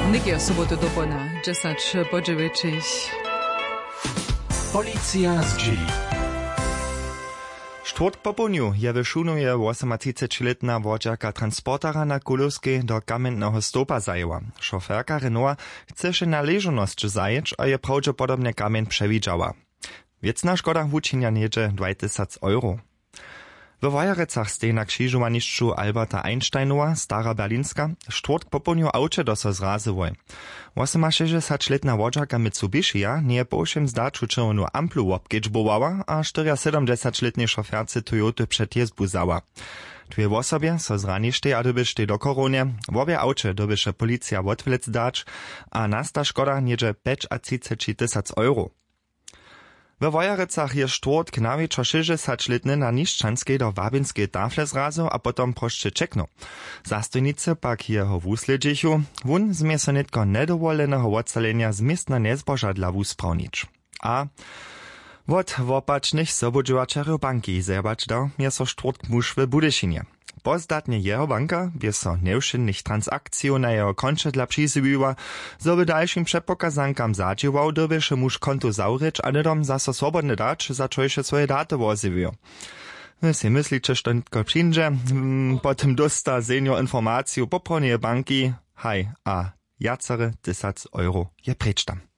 Nikie sobotu dopona, 10 po 9. Policja z dzieli. Štvrtk po południu je wyszunuje 38-letna wodziaka transportera na Kulowskiej do kamiennego stopa zajęła. Szoferka Renaulta chce się na leżoność zajeć, a je prawdopodobnie kamień przewidziała. Wiecna szkoda uczynia niedzie 2000 euro. W Wojarecach stej na krzyżowaniszczu Alberta Einsteinowa, Stara Berlinska, štvrtk po południu aucie doso zrazyłoj. 68-letna wodziaka Mitsubishi'a nie po všem zdaču červenu amplu obkedžbowała, a 74-letnej szoferce Toyoty przed jezbu zała. Dwie osobie so zraništej a dobyštej do koronie, w obie aucie dobyše policja odwlec dać, a nasta szkoda niedzie 35 tysięcy euro. We Wojarecach je štvrtk na wieczor 60-letny na Niszczanskiej do Wabinskiej tafle zrazu, a potom prošće čekno. Zastojnice pak jeho wusledžichu, wun zmie so netko nedovoleného odsalenia z miestna nezboža dla wusprawnić. A wot wopačnych sobodžovačarjov banki zajebać dał je so štvrtk muž w Budyšinie. Pozdatnie jeho banka bie so neušinnych transakciju na jeho konče dla přizybiła, zo by dalším přepokazankam zadžiwał, dobyše muž konto zaurič a nedom zaso swobodny dać, za čojše swoje daty woziwił. Wy si myslíte, že to netko přinže, potom dosta senior informaciju popronie banki, haj, a jacere 1000 euro je preč tam.